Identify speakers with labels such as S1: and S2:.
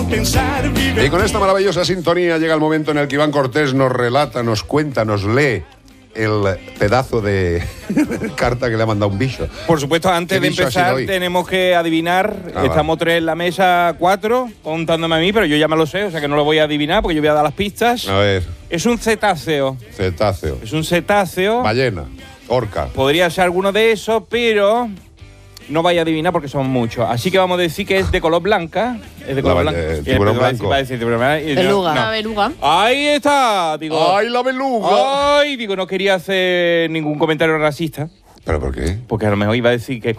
S1: pensar, vive.
S2: Y con esta maravillosa sintonía llega el momento en el que Iván Cortés nos relata, nos cuenta, nos lee el pedazo de carta que le ha mandado un bicho.
S3: Por supuesto, antes
S2: ¿Qué
S3: de
S2: bicho ha sido
S3: empezar
S2: hoy?
S3: tenemos que adivinar.
S2: Ah,
S3: Estamos tres en la mesa, 4, contándome a mí, pero yo ya me lo sé, o sea que no lo voy a adivinar porque yo voy a dar las pistas.
S2: A ver,
S3: Es un cetáceo.
S2: cetáceo,
S3: Es un cetáceo.
S2: ballena, orca.
S3: Podría ser alguno de esos, pero no vaya a adivinar porque son muchos. Así que vamos a decir que es de color blanca. Es de color blanca.
S2: tiburón blanco.
S3: Va a decir tiburón blanco. Y
S4: Beluga.
S3: no.
S4: Una beluga.
S3: Ahí está. Digo,
S2: ¡Ay, la beluga!
S3: ay, digo, no quería hacer ningún comentario racista.
S2: ¿Pero por qué?
S3: Porque a lo mejor iba a decir que es